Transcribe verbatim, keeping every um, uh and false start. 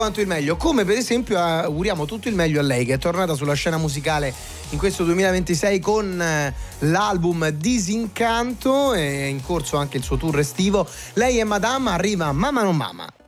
quanto il meglio, come per esempio auguriamo tutto il meglio a lei, che è tornata sulla scena musicale in questo duemilaventisei con l'album Disincanto, e è in corso anche il suo tour estivo. Lei è Madama, arriva Mama non Mama.